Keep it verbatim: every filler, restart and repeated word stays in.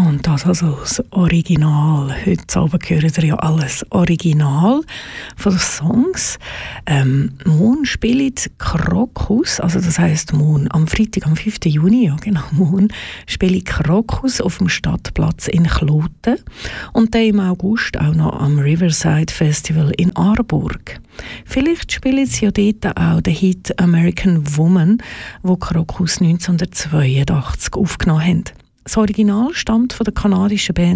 Und das also das Original. Heute Abend hören ihr ja alles Original von den Songs. Ähm, morgen spielt Krokus, also das heisst morgen, am Freitag, am fünften Juni, ja genau, morgen spielt Krokus auf dem Stadtplatz in Kloten und dann im August auch noch am Riverside Festival in Aarburg. Vielleicht spielen sie ja dort auch den Hit American Woman, wo Krokus neunzehnhundertzweiundachtzig aufgenommen haben. Das Original stammt von der kanadischen Band